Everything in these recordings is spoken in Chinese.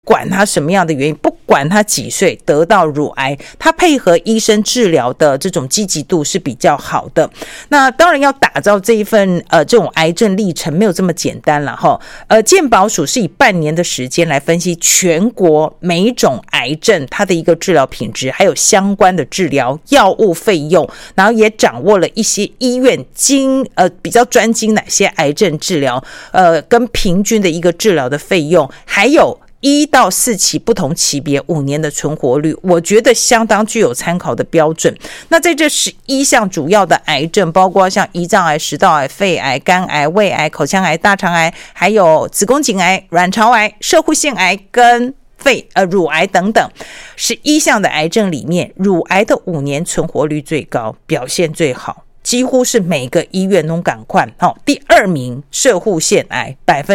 管他什么样的原因，不管他几岁得到乳癌，他配合医生治疗的这种积极度是比较好的。那当然要打造这一份这种癌症历程没有这么简单了哈。健保署是以半年的时间来分析全国每一种癌症它的一个治疗品质，还有相关的治疗药物费用，然后也掌握了一些医院比较专精哪些癌症治疗跟平均的一个治疗的费用，还有1到4期不同级别5年的存活率，我觉得相当具有参考的标准。那在这11项主要的癌症，包括像胰脏癌、食道癌、肺癌、肝癌、胃癌、口腔癌、大肠癌，还有子宫颈癌、卵巢癌、攝護腺癌跟乳癌等等，11项的癌症里面，乳癌的5年存活率最高，表现最好，几乎是每个医院都赶快。第2名攝護腺癌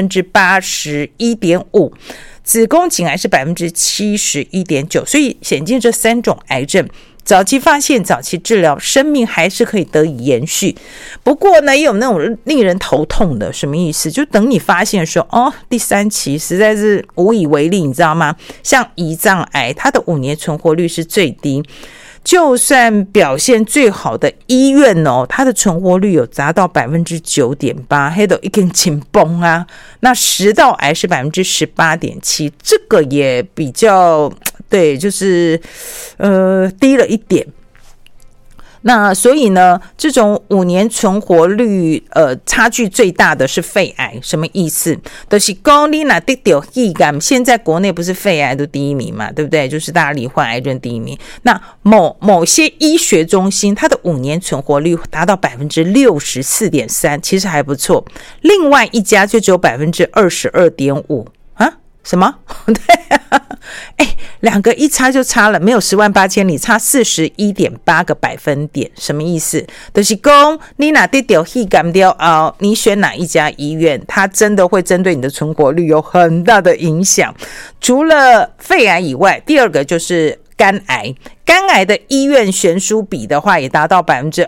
81.5%，子宫颈癌是 71.9%， 所以显见这3种癌症早期发现早期治疗，生命还是可以得以延续。不过呢，也有那种令人头痛的，什么意思？就等你发现的时候，第3期实在是无以为力，你知道吗？像胰脏癌，它的5年存活率是最低，就算表现最好的医院它的存活率有达到 9.8%， 黑都已经紧绷啊。那食道癌是 18.7%， 这个也比较对，就是低了一点。那所以呢，这种5年存活率差距最大的是肺癌。什么意思？就是说你若得到肺癌，现在国内不是肺癌都第1名嘛，对不对？就是大家罹患癌症第1名。那某些医学中心它的5年存活率达到 64.3%， 其实还不错。另外一家就只有 22.5%。什么？对啊，2个一差就差了，没有10万8千里，差 41.8 个百分点。什么意思？就是说你哪得到肺癌了，你选哪一家医院，它真的会针对你的存活率有很大的影响。除了肺癌以外，第2个就是肝癌。肝癌的医院悬殊比的话也达到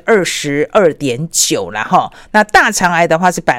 22.9% 啦齁。那大肠癌的话是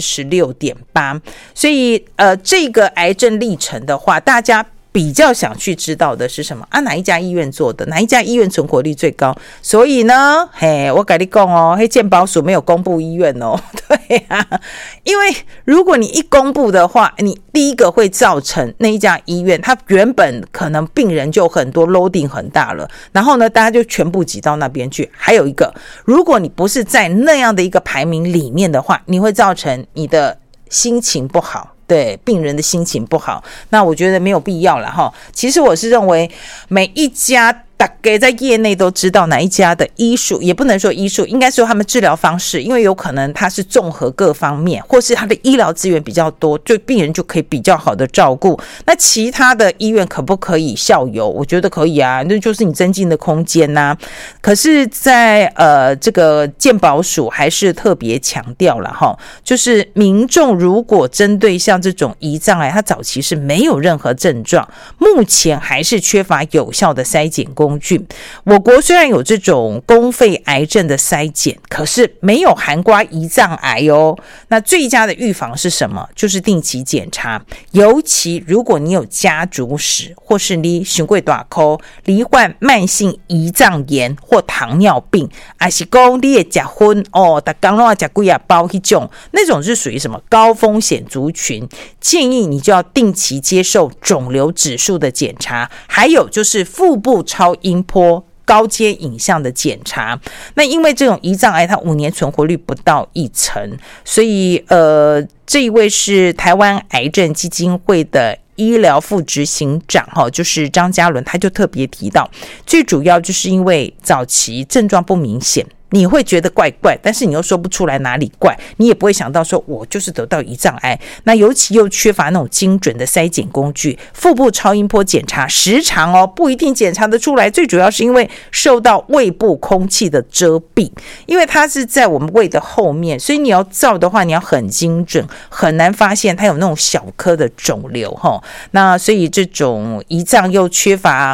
16.8%。所以这个癌症历程的话，大家比较想去知道的是什么哪一家医院做的，哪一家医院存活率最高。所以呢我跟你说健保署没有公布医院对啊，因为如果你一公布的话，你第一个会造成那一家医院它原本可能病人就很多 loading 很大了，然后呢大家就全部挤到那边去。还有一个，如果你不是在那样的一个排名里面的话，你会造成你的心情不好，对病人的心情不好，那我觉得没有必要了齁。其实我是认为每一家大概在业内都知道哪一家的医术，也不能说医术，应该说他们治疗方式，因为有可能它是综合各方面，或是它的医疗资源比较多，对病人就可以比较好的照顾。那其他的医院可不可以效尤？我觉得可以啊，那就是你增进的空间啊。可是在这个健保署还是特别强调了齁，就是民众如果针对像这种胰脏癌，它早期是没有任何症状，目前还是缺乏有效的筛检工具。我国虽然有这种公费癌症的筛检，可是没有含括胰脏癌那最佳的预防是什么？就是定期检查，尤其如果你有家族史，或是你伤过大颗罹患慢性胰脏炎或糖尿病，还是说你的吃薰每天都要吃几包那种是属于什么高风险族群，建议你就要定期接受肿瘤指数的检查，还有就是腹部超音波高阶影像的检查。那因为这种胰脏癌它5年存活率不到1%，所以这一位是台湾癌症基金会的医疗副执行长就是张嘉伦，他就特别提到，最主要就是因为早期症状不明显，你会觉得怪怪，但是你又说不出来哪里怪，你也不会想到说我就是得到胰脏癌。那尤其又缺乏那种精准的筛检工具，腹部超音波检查时常不一定检查得出来，最主要是因为受到胃部空气的遮蔽，因为它是在我们胃的后面，所以你要照的话你要很精准，很难发现它有那种小颗的肿瘤那所以这种胰脏又缺乏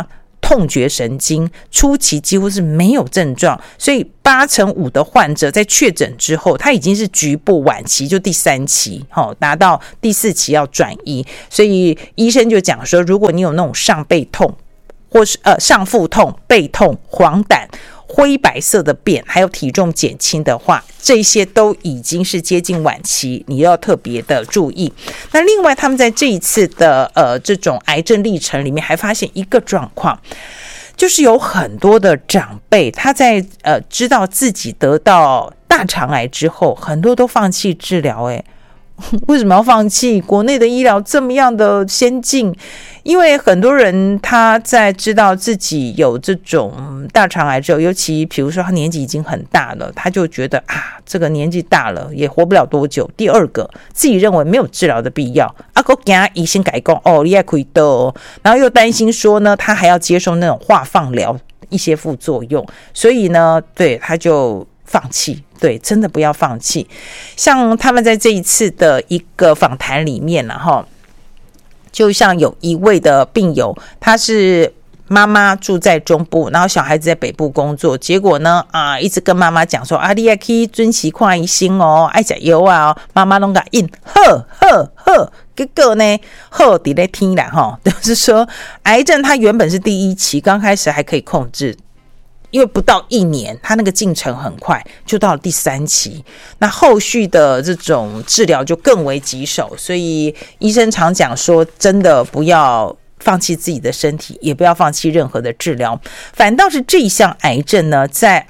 痛觉神经，初期几乎是没有症状，所以85%的患者在确诊之后，他已经是局部晚期，就第3期，达到第4期要转移。所以医生就讲说，如果你有那种上背痛，或是上腹痛、背痛、黄疸、灰白色的便，还有体重减轻的话，这些都已经是接近晚期，你要特别的注意。那另外他们在这一次的这种癌症历程里面还发现一个状况，就是有很多的长辈他在知道自己得到大肠癌之后，很多都放弃治疗。为什么要放弃？国内的医疗这么样的先进，因为很多人他在知道自己有这种大肠癌之后，尤其比如说他年纪已经很大了，他就觉得这个年纪大了也活不了多久。第二个，自己认为没有治疗的必要，还怕医生跟他说你要开刀，然后又担心说呢，他还要接受那种化放疗一些副作用，所以呢，对，他就放弃。对，真的不要放弃。像他们在这一次的一个访谈里面就像有一位的病友，他是妈妈住在中部，然后小孩子在北部工作，结果呢一直跟妈妈讲说你要去准时看医生爱吃药妈妈都给应呵，结果呢好在那天啦就是说癌症它原本是第1期，刚开始还可以控制，因为不到1年，他那个进程很快，就到了第3期，那后续的这种治疗就更为棘手，所以医生常讲说，真的不要放弃自己的身体，也不要放弃任何的治疗。反倒是这一项癌症呢，在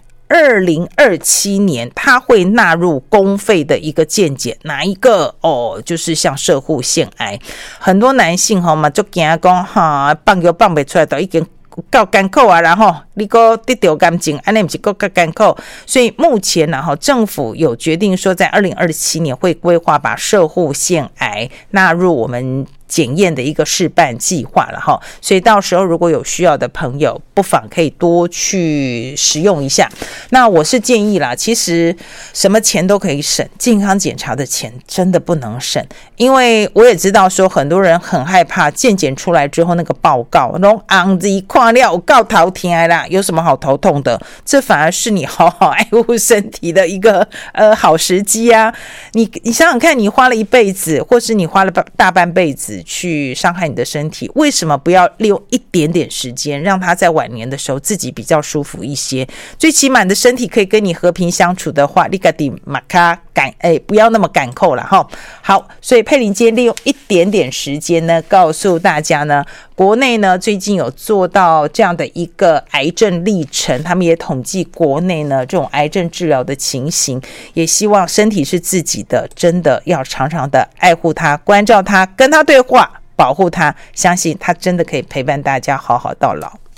2027年它会纳入公费的一个健检，哪一个就是像射护腺癌，很多男性嘛就惊说放又放不出来，都已经够艰苦然后你还得到癌症，这样不是更艰苦。所以目前政府有决定说，在2027年会规划把射护腺癌纳入我们检验的一个试办计划了所以到时候如果有需要的朋友，不妨可以多去使用一下。那我是建议啦，其实什么钱都可以省，健康检查的钱真的不能省，因为我也知道说很多人很害怕健检出来之后那个报告都红字看了有够头痛啦，有什么好头痛的？这反而是你好好爱护身体的一个好时机啊！你想想看，你花了一辈子，或是你花了大半辈子去伤害你的身体，为什么不要利用一点点时间，让他在晚年的时候自己比较舒服一些？最起码的身体可以跟你和平相处的话，你自己马卡不要那么赶扣了好，所以佩玲今天利用一点点时间呢，告诉大家呢，国内呢最近有做到这样的一个癌症历程，他们也统计国内呢这种癌症治疗的情形，也希望身体是自己的，真的要常常的爱护它，关照它，跟它对话，保护它，相信它真的可以陪伴大家好好到老。